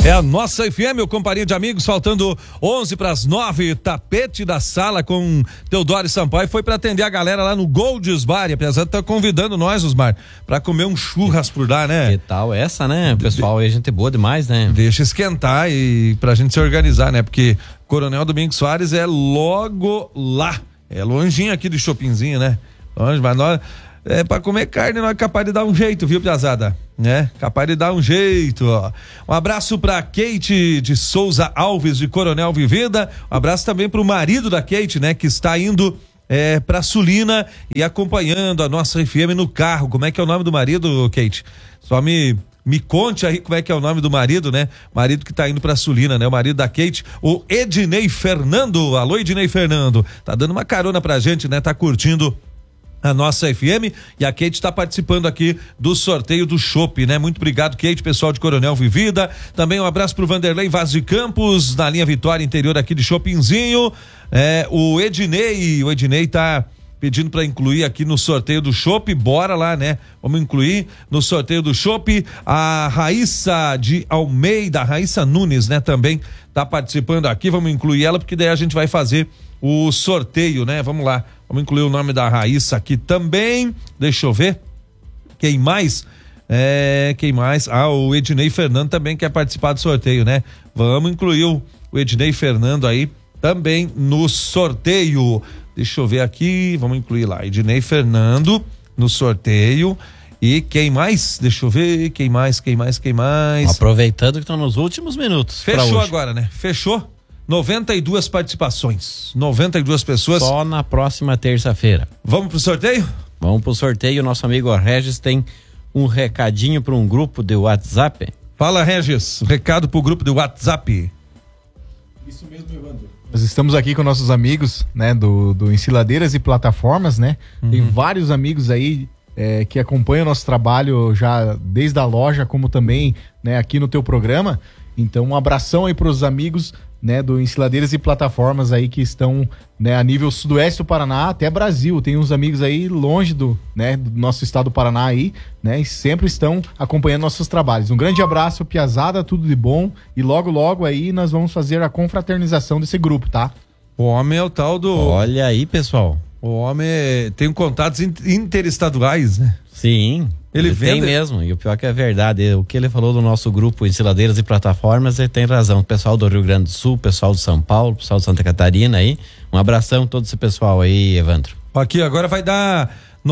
É a nossa FM, o Companhia de Amigos, faltando 11:09, tapete da sala com Teodoro Sampaio, foi para atender a galera lá no Gold's Bar, e apesar de estar convidando nós, Osmar, para comer um churras por lá, né? Que tal essa, né? O pessoal aí, gente boa demais, né? Deixa esquentar e pra gente se organizar, né? Porque Coronel Domingos Soares é logo lá, é longinho aqui do Shoppingzinho, né? Longe, mas nós... É, pra comer carne nós é capaz de dar um jeito, viu, piazada? Né? Capaz de dar um jeito, ó. Um abraço pra Kate de Souza Alves, de Coronel Vivida. Um abraço também pro marido da Kate, né? Que está indo pra Sulina e acompanhando a nossa FM no carro. Como é que é o nome do marido, Kate? Só me conte aí como é que é o nome do marido, né? Marido que tá indo pra Sulina, né? O marido da Kate, o Ednei Fernando. Alô, Ednei Fernando. Tá dando uma carona pra gente, né? Tá curtindo a nossa FM, e a Kate está participando aqui do sorteio do chopp, né? Muito obrigado, Kate, pessoal de Coronel Vivida. Também um abraço pro Vanderlei Vaz de Campos, na linha Vitória, interior aqui de Shoppingzinho. O Ednei tá pedindo para incluir aqui no sorteio do chopp, bora lá, né? Vamos incluir no sorteio do chopp. A Raíssa de Almeida, Raíssa Nunes, né? Também tá participando aqui, vamos incluir ela, porque daí a gente vai fazer o sorteio, né? Vamos lá, vamos incluir o nome da Raíssa aqui também. Deixa eu ver quem mais. Quem mais? O Ednei Fernando também quer participar do sorteio, né? Vamos incluir o Ednei Fernando aí também no sorteio. Deixa eu ver aqui, vamos incluir lá, Ednei Fernando no sorteio. E quem mais? Deixa eu ver, quem mais? Aproveitando que estão nos últimos minutos. Fechou agora, né? Fechou? 92 participações, 92 pessoas. Só na próxima terça-feira. Vamos pro sorteio? Vamos pro sorteio. Nosso amigo Regis tem um recadinho para um grupo de WhatsApp. Fala, Regis, recado pro grupo de WhatsApp. Isso mesmo, Evandro. Nós estamos aqui com nossos amigos, né, do Ensiladeiras e Plataformas, né? Tem vários amigos aí que acompanham o nosso trabalho já desde a loja, como também, né, aqui no teu programa. Então, um abração aí pros amigos, né, do Ensiladeiras e Plataformas aí que estão, né, a nível sudoeste do Paraná até Brasil. Tem uns amigos aí longe do nosso estado do Paraná aí, né, e sempre estão acompanhando nossos trabalhos. Um grande abraço, piazada, tudo de bom, e logo aí nós vamos fazer a confraternização desse grupo, tá? O homem é o tal do... Olha aí, pessoal. O homem tem contatos interestaduais, né? Sim. Ele tem mesmo, e o pior que é verdade, o que ele falou do nosso grupo Ensiladeiras e Plataformas, ele tem razão. O pessoal do Rio Grande do Sul, o pessoal de São Paulo, o pessoal de Santa Catarina aí, um abração a todo esse pessoal aí, Evandro. Aqui agora vai dar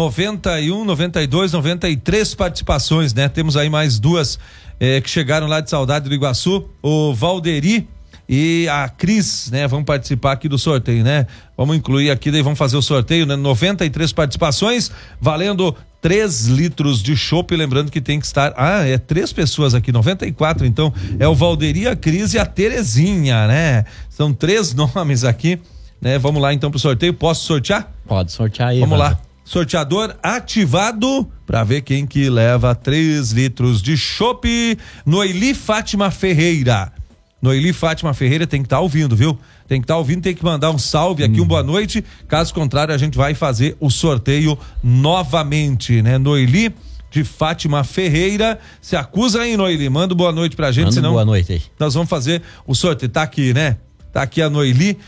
91, 92, 93 participações, né? Temos aí mais duas que chegaram lá de Saudade do Iguaçu, o Valderi e a Cris, né? Vão participar aqui do sorteio, né? Vamos incluir aqui, daí vamos fazer o sorteio, né? 93 participações, valendo 3 litros de chopp, lembrando que tem que estar, 3 pessoas aqui, 94, então, é o Valderi, a Cris e a Terezinha, né? São 3 nomes aqui, né? Vamos lá então pro sorteio, posso sortear? Pode sortear aí. Vamos lá, sorteador ativado, pra ver quem que leva 3 litros de chopp. Noeli Fátima Ferreira. Noeli Fátima Ferreira tem que estar ouvindo, viu? Tem que estar ouvindo, tem que mandar um salve aqui, um boa noite. Caso contrário, a gente vai fazer o sorteio novamente, né? Noeli de Fátima Ferreira. Se acusa aí, Noeli. Manda boa noite pra gente, senão. Boa noite aí. Nós vamos fazer o sorteio. Tá aqui, né? Tá aqui a Noeli,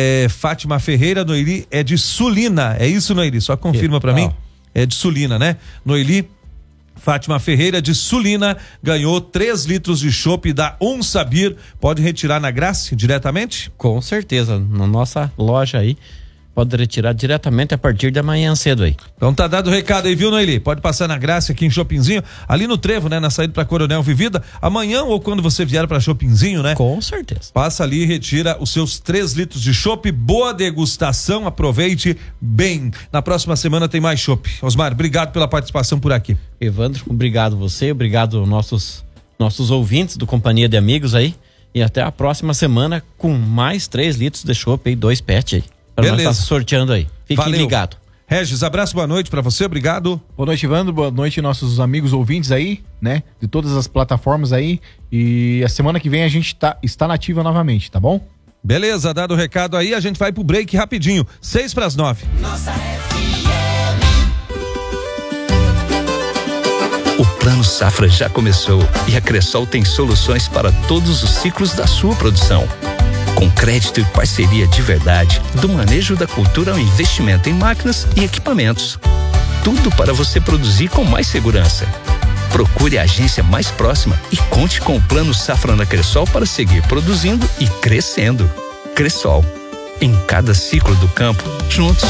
Fátima Ferreira. Noeli é de Sulina. É isso, Noeli? Só confirma pra mim. É de Sulina, né? Noeli Fátima Ferreira de Sulina ganhou 3 litros de chopp da Sabir. Pode retirar na Graça diretamente? Com certeza, na nossa loja aí. Pode retirar diretamente a partir de amanhã cedo aí. Então tá dado o recado aí, viu, Noeli? Pode passar na Graça aqui em Shoppingzinho, ali no Trevo, né? Na saída pra Coronel Vivida, amanhã ou quando você vier pra Shoppingzinho, né? Com certeza. Passa ali e retira os seus 3 litros de chopp. Boa degustação, aproveite bem. Na próxima semana tem mais chopp. Osmar, obrigado pela participação por aqui. Evandro, obrigado você, obrigado nossos ouvintes do Companhia de Amigos aí. E até a próxima semana com mais 3 litros de chopp aí, 2 pet aí. Pra nós estar sorteando aí. Fique ligado. Regis, abraço, boa noite pra você, obrigado. Boa noite, Evandro, boa noite nossos amigos ouvintes aí, né? De todas as plataformas aí. E a semana que vem a gente está nativa novamente, tá bom? Beleza, dado o recado aí, a gente vai pro break rapidinho, 6:09. Nossa FM. Plano Safra já começou e a Cressol tem soluções para todos os ciclos da sua produção. Com crédito e parceria de verdade, do manejo da cultura ao investimento em máquinas e equipamentos. Tudo para você produzir com mais segurança. Procure a agência mais próxima e conte com o Plano Safra na Cressol para seguir produzindo e crescendo. Cressol, em cada ciclo do campo, juntos.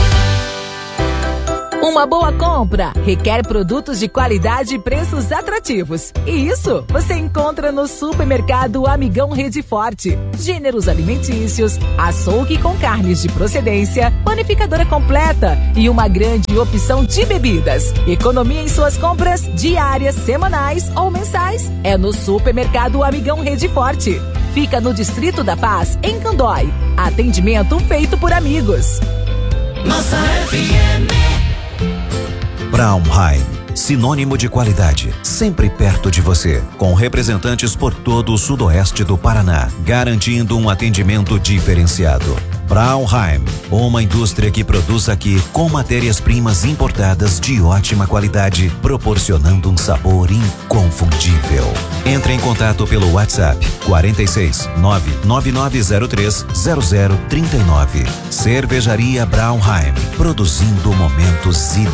Uma boa compra requer produtos de qualidade e preços atrativos. E isso você encontra no Supermercado Amigão Rede Forte. Gêneros alimentícios, açougue com carnes de procedência, panificadora completa e uma grande opção de bebidas. Economia em suas compras diárias, semanais ou mensais. É no Supermercado Amigão Rede Forte. Fica no Distrito da Paz, em Candói. Atendimento feito por amigos. Nossa FM. Braunheim, sinônimo de qualidade, sempre perto de você, com representantes por todo o sudoeste do Paraná, garantindo um atendimento diferenciado. Braunheim, uma indústria que produz aqui com matérias-primas importadas de ótima qualidade, proporcionando um sabor inconfundível. Entre em contato pelo WhatsApp 46 99903 0039. Cervejaria Braunheim, produzindo momentos